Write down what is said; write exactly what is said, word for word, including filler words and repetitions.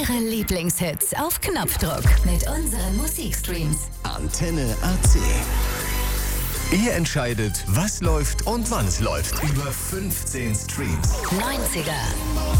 Eure Lieblingshits auf Knopfdruck mit unseren Musikstreams. Antenne A C. Ihr entscheidet, was läuft und wann es läuft. Über fünfzehn Streams. neunziger